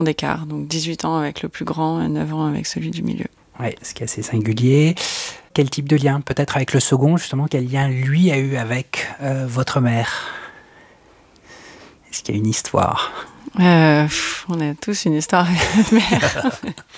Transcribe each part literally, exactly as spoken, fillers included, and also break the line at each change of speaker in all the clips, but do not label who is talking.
d'écart. Donc dix-huit ans avec le plus grand et neuf ans avec celui du milieu.
Oui, ce qui est assez singulier. Quel type de lien? Peut-être avec le second, justement, quel lien lui a eu avec euh, votre mère? Est-ce qu'il y a une histoire?
euh, pff, On a tous une histoire avec notre mère.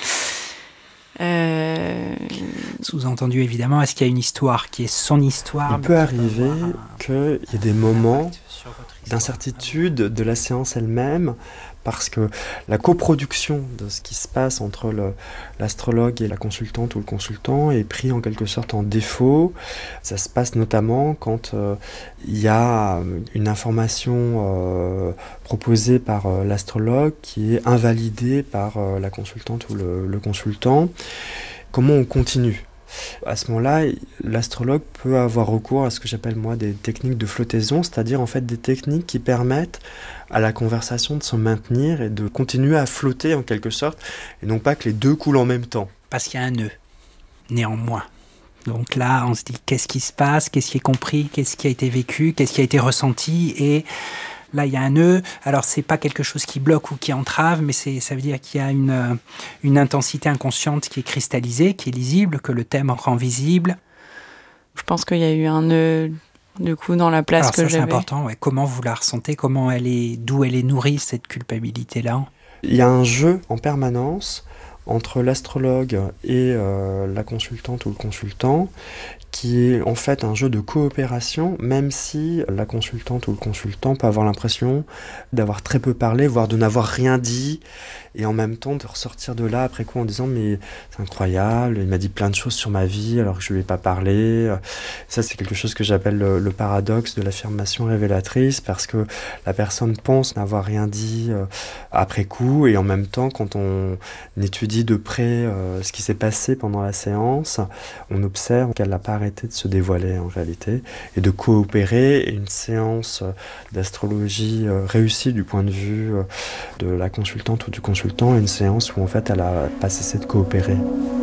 euh...
Sous-entendu, évidemment, est-ce qu'il y a une histoire qui est son histoire?
Il peut arriver qu'il y ait des moments d'incertitude de la séance elle-même, parce que la coproduction de ce qui se passe entre le, l'astrologue et la consultante ou le consultant est pris en quelque sorte en défaut. Ça se passe notamment quand euh, il y a une information euh, proposée par euh, l'astrologue qui est invalidée par euh, la consultante ou le, le consultant. Comment on continue ? À ce moment-là, l'astrologue peut avoir recours à ce que j'appelle moi des techniques de flottaison, c'est-à-dire en fait des techniques qui permettent à la conversation de se maintenir et de continuer à flotter en quelque sorte, et non pas que les deux coulent en même temps.
Parce qu'il y a un nœud, néanmoins. Donc là, on se dit qu'est-ce qui se passe, qu'est-ce qui est compris, qu'est-ce qui a été vécu, qu'est-ce qui a été ressenti, et là, il y a un nœud. Alors, c'est pas quelque chose qui bloque ou qui entrave, mais c'est, ça veut dire qu'il y a une, une intensité inconsciente qui est cristallisée, qui est lisible, que le thème rend visible.
Je pense qu'il y a eu un nœud, du coup, dans la place
Alors,
que
ça,
j'avais.
c'est important. Ouais. Comment vous la ressentez? Comment elle est, d'où elle est nourrie, cette culpabilité-là?
Il y a un jeu en permanence entre l'astrologue et euh, la consultante ou le consultant, qui est en fait un jeu de coopération, même si la consultante ou le consultant peut avoir l'impression d'avoir très peu parlé, voire de n'avoir rien dit, et en même temps de ressortir de là après coup en disant « mais c'est incroyable, il m'a dit plein de choses sur ma vie alors que je ne lui ai pas parlé ». Ça, c'est quelque chose que j'appelle le, le paradoxe de l'affirmation révélatrice, parce que la personne pense n'avoir rien dit euh, après coup, et en même temps, quand on étudie de près euh, ce qui s'est passé pendant la séance, on observe qu'elle n'a pas arrêté de se dévoiler en réalité et de coopérer. Et une séance d'astrologie euh, réussie du point de vue euh, de la consultante ou du consultant est une séance où en fait elle a pas cessé de coopérer.